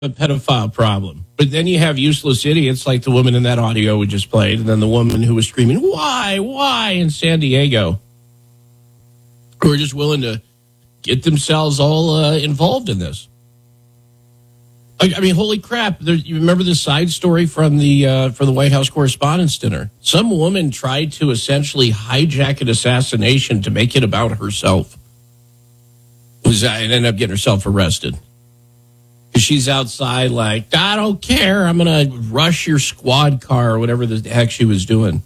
a pedophile problem. But then you have useless idiots like the woman in that audio we just played, and then the woman who was screaming, why, in San Diego, who are just willing to get themselves all involved in this. I mean, holy crap. You remember the side story from the White House Correspondents' Dinner? Some woman tried to essentially hijack an assassination to make it about herself. And ended up getting herself arrested. Because she's outside like, I don't care. I'm going to rush your squad car or whatever the heck she was doing.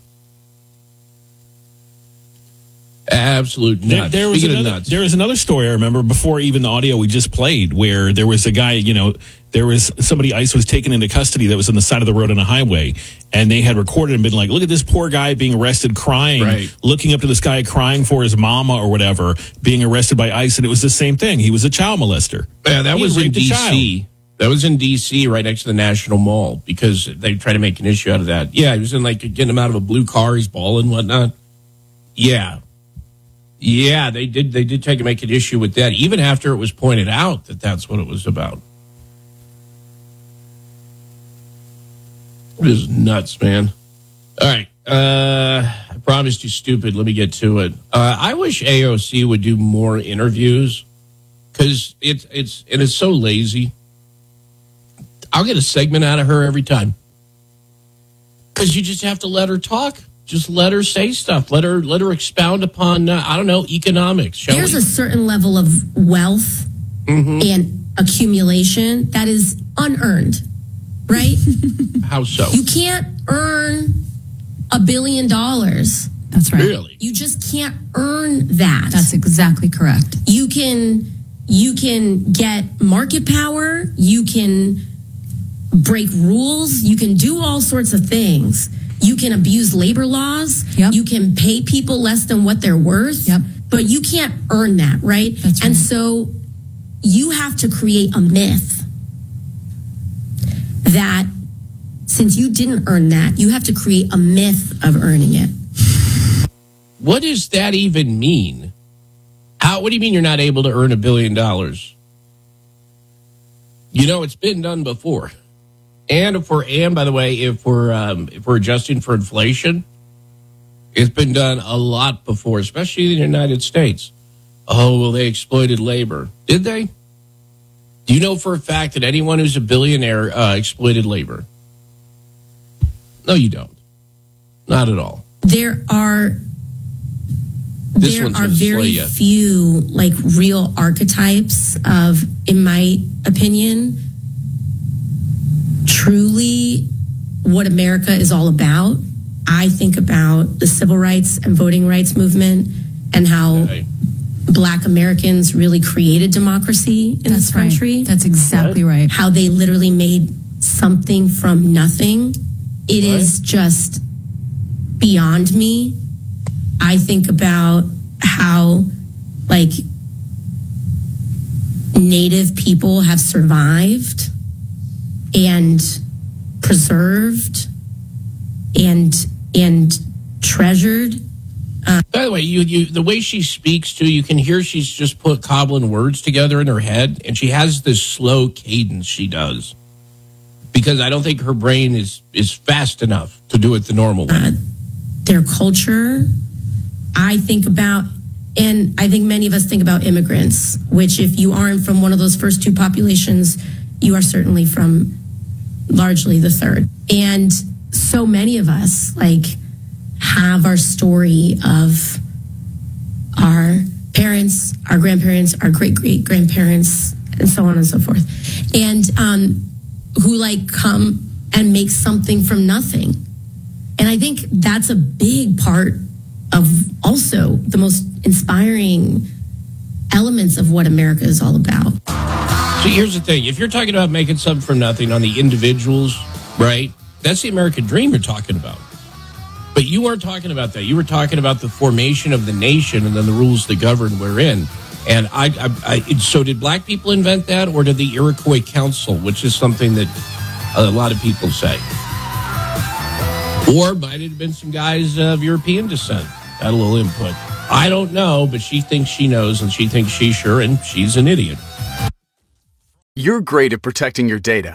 Absolute nuts. There was another story I remember before even the audio we just played where there was a guy, there was somebody ICE was taken into custody that was on the side of the road on a highway, and they had recorded and been like, look at this poor guy being arrested crying, right, looking up to this guy crying for his mama or whatever, being arrested by ICE, and it was the same thing. He was a child molester. Yeah, that was in D.C. That was in D.C. right next to the National Mall because they tried to make an issue out of that. Yeah, he was in getting him out of a blue car, he's bawling and whatnot. Yeah. Yeah, they did make an issue with that, even after it was pointed out that that's what it was about. It is nuts, man. All right. I promised you stupid. Let me get to it. I wish AOC would do more interviews because it's so lazy. I'll get a segment out of her every time because you just have to let her talk. Just let her say stuff. Let her expound upon, economics. There's a certain level of wealth and accumulation that is unearned, right? How so? You can't earn $1 billion. That's right. Really? You just can't earn that. That's exactly correct. You can get market power. You can break rules. You can do all sorts of things. You can abuse labor laws. Yep. You can pay people less than what they're worth. Yep. But you can't earn that, right? That's right. And so you have to create a myth that since you didn't earn that, you have to create a myth of earning it. What does that even mean? What do you mean you're not able to earn $1 billion? It's been done before. And if we're adjusting for inflation, it's been done a lot before, especially in the United States. Oh, well, they exploited labor. Did they? Do you know for a fact that anyone who's a billionaire exploited labor? No, you don't. Not at all. There are very few real archetypes of, in my opinion, truly what America is all about. I think about the civil rights and voting rights movement and how Black Americans really created democracy in this country. Right. That's exactly right. How they literally made something from nothing. It is just beyond me. I think about how Native people have survived and preserved and treasured. By the way, you the way she speaks too, you can hear she's just cobbling words together in her head, and she has this slow cadence she does because I don't think her brain is fast enough to do it the normal way. Their culture, I think about, and I think many of us think about immigrants, which if you aren't from one of those first two populations, you are certainly from largely the third. And so many of us have our story of our parents, our grandparents, our great-great-grandparents, and so on and so forth. And who come and make something from nothing. And I think that's a big part of also the most inspiring elements of what America is all about. So here's the thing. If you're talking about making something from nothing on the individuals, right, that's the American dream you're talking about. But you weren't talking about that. You were talking about the formation of the nation and then the rules that govern we're in. And so did Black people invent that, or did the Iroquois Council, which is something that a lot of people say? Or might it have been some guys of European descent? Had a little input. I don't know, but she thinks she knows, and she thinks she's sure, and she's an idiot. You're great at protecting your data.